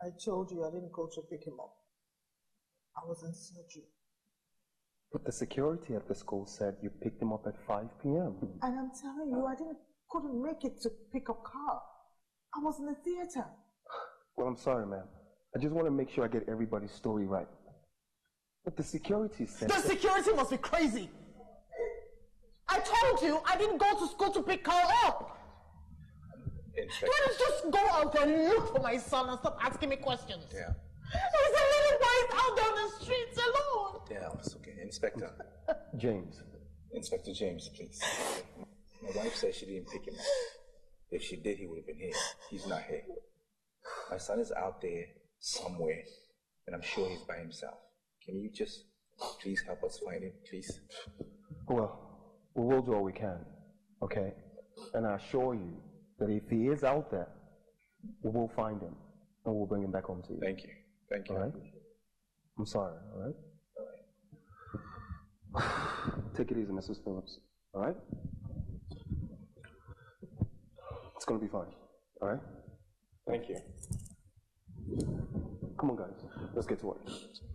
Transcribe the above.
I told you I didn't go to pick him up. I was in surgery. But the security at the school said you picked him up at 5 p.m. And I'm telling you, couldn't make it to pick up Carl. I was in the theater. Well, I'm sorry, ma'am. I just want to make sure I get everybody's story right. But the security said... The security must be crazy! I told you I didn't go to school to pick Carl up! Inspector. Why don't you just go out there and look for my son and stop asking me questions? Yeah. He's a little boy out there on the streets alone! Yeah, it's okay. Inspector. James. Inspector James, please. My wife says she didn't pick him up. If she did, he would have been here. He's not here. My son is out there somewhere, and I'm sure he's by himself. Can you just please help us find him, please? Well, we will do all we can, okay? And I assure you that if he is out there, we will find him, and we'll bring him back home to you. Thank you. Thank you. All right? I'm sorry, all right? All right. Take it easy, Mrs. Phillips, all right? It's gonna be fine, all right? Thank you. Come on, guys. Let's get to work.